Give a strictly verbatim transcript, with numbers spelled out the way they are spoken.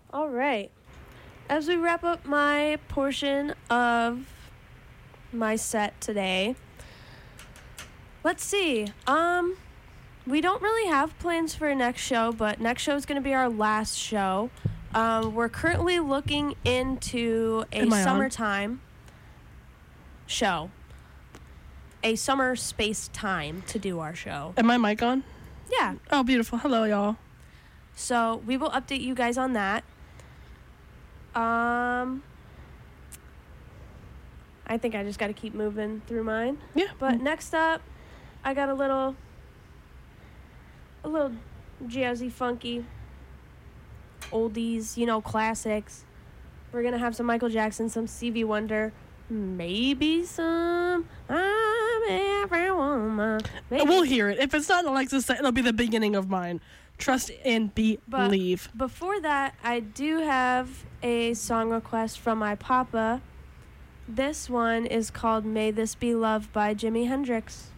All right. As we wrap up my portion of my set today, let's see. Um, we don't really have plans for next show, but next show is going to be our last show. Um, we're currently looking into a summertime show, a summer space time to do our show. Am my mic on? Yeah. Oh, beautiful. Hello, y'all. So we will update you guys on that. Um, I think I just got to keep moving through mine. Yeah. But next up, I got a little, a little jazzy, funky, oldies, you know, classics. We're gonna have some Michael Jackson, some Stevie Wonder, maybe some I'm every woman. Maybe. We'll hear it. If it's not Alexis, it'll be the beginning of mine. Trust and believe. But before that, I do have a song request from my papa. This one is called May This Be Love by Jimi Hendrix.